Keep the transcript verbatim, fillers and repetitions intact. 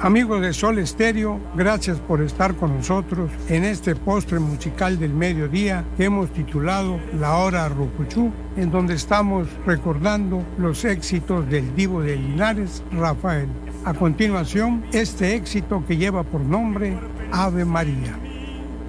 Amigos de Sol Estéreo, gracias por estar con nosotros en este postre musical del mediodía que hemos titulado La Hora Rucuchú, en donde estamos recordando los éxitos del divo de Linares, Rafael. A continuación, este éxito que lleva por nombre Ave María.